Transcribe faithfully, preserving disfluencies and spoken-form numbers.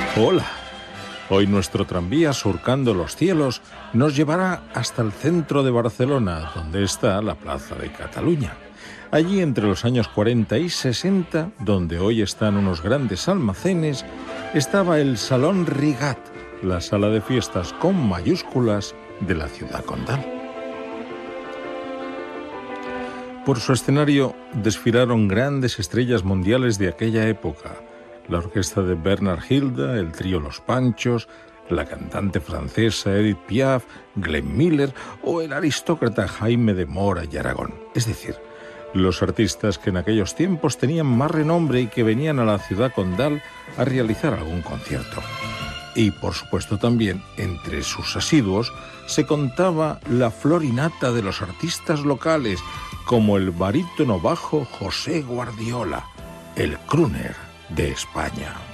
Hola, hoy nuestro tranvía surcando los cielos nos llevará hasta el centro de Barcelona, donde está la Plaza de Cataluña. Allí entre los años cuarenta y sesenta, donde hoy están unos grandes almacenes, estaba el Salón Rigat, la sala de fiestas con mayúsculas de la ciudad condal. Por su escenario desfilaron grandes estrellas mundiales de aquella época: la orquesta de Bernard Hilda, el trío Los Panchos, la cantante francesa Edith Piaf, Glenn Miller o el aristócrata Jaime de Mora y Aragón. Es decir, los artistas que en aquellos tiempos tenían más renombre y que venían a la ciudad condal a realizar algún concierto. Y, por supuesto, también entre sus asiduos se contaba la florinata de los artistas locales, como el barítono bajo José Guardiola, el crooner de España.